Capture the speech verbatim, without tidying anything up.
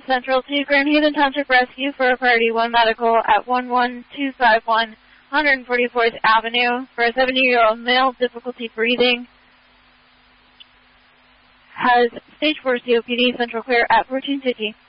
Central to Grand Haven Township Rescue for a Priority one Medical at one one two five one one forty-fourth Avenue for a seventy-year-old male, difficulty breathing. Has stage four C O P D, Central Clear at fourteen fifty.